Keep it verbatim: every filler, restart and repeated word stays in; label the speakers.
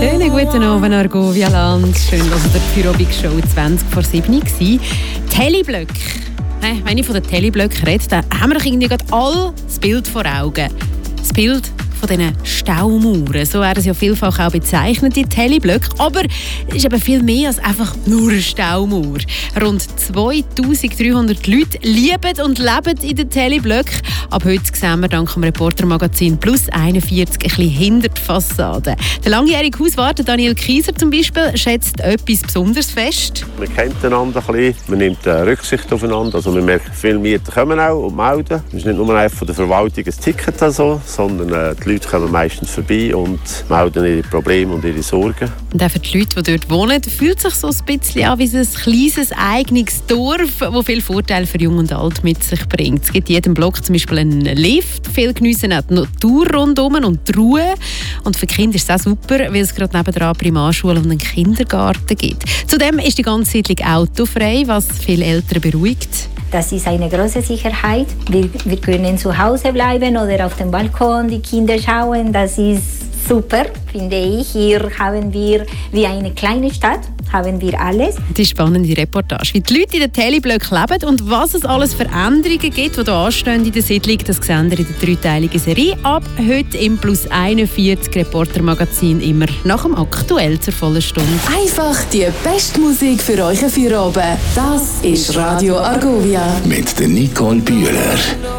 Speaker 1: Schönen guten Abend, Argovia-Land. Schön, dass ihr der Feierabend-Show zwanzig vor sieben war. Teleblöcke. Wenn ich von den Teleblöcken rede, dann haben wir doch irgendwie gerade all das Bild vor Augen. Das Bild von diesen Staumauern. So werden sie ja vielfach auch bezeichnet, die Teleblöcke. Aber es ist eben viel mehr als einfach nur eine Staumauer. Rund zweitausenddreihundert Leute lieben und leben in den Teleblöcken. Ab heute sehen wir dank dem Reportermagazin Plus einundvierzig ein bisschen hinter die Fassade. Der langjährige Hauswart Daniel Kieser zum Beispiel schätzt etwas besonders fest.
Speaker 2: Man kennt einander ein bisschen, man nimmt Rücksicht aufeinander. Also man merkt, viele Mieter kommen auch und melden. Es ist nicht nur einfach von der Verwaltung ein Ticket, also, sondern äh, die Leute kommen meistens vorbei und melden ihre Probleme und ihre Sorgen.
Speaker 1: Und auch für die Leute, die dort wohnen, fühlt sich so ein bisschen an wie ein kleines, eigenes Dorf, das viele Vorteile für Jung und Alt mit sich bringt. Es gibt in jedem Block zum Beispiel einen Lift. Viele geniessen auch die Natur rundherum und die Ruhe. Und für Kinder ist das auch super, weil es gerade nebenan eine Primarschule und einen Kindergarten gibt. Zudem ist die ganze Siedlung autofrei, was viele Eltern beruhigt.
Speaker 3: Das ist eine große Sicherheit. Wir, wir können zu Hause bleiben oder auf dem Balkon die Kinder schauen. Das ist super, finde ich. Hier haben wir wie eine kleine Stadt, haben wir alles.
Speaker 1: Die spannende Reportage, wie die Leute in den Teleblöcken leben und was es alles für Änderungen gibt, die hier anstehen in der Siedlung. Das sehen wir in der dreiteiligen Serie. Ab heute im Plus einundvierzig Reportermagazin, immer nach dem Aktuell zur vollen Stunde.
Speaker 4: Einfach die beste Musik für euch für oben. Das ist Radio Argovia.
Speaker 5: Mit der Nicole Bühler.